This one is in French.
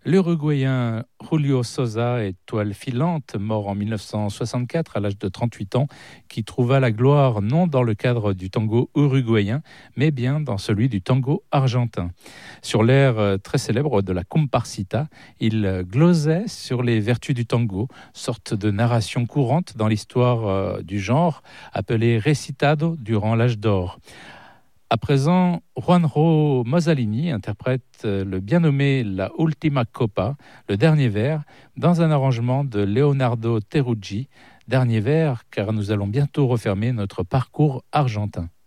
L'Uruguayen Julio Sosa, étoile filante, mort en 1964 à l'âge de 38 ans, qui trouva la gloire non dans le cadre du tango uruguayen, mais bien dans celui du tango argentin. Sur l'air très célèbre de la Comparsita, il glosait sur les vertus du tango, sorte de narration courante dans l'histoire du genre, appelée recitado durant l'âge d'or. À présent, Juanjo Mozzalini interprète le bien nommé La Ultima Copa, le dernier vers, dans un arrangement de Leonardo Teruggi. Dernier vers, car nous allons bientôt refermer notre parcours argentin.